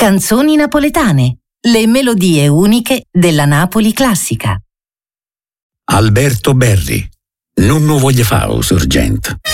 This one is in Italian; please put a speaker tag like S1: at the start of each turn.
S1: Canzoni napoletane, le melodie uniche della Napoli classica.
S2: Alberto Berri, non voglio fare sorgente.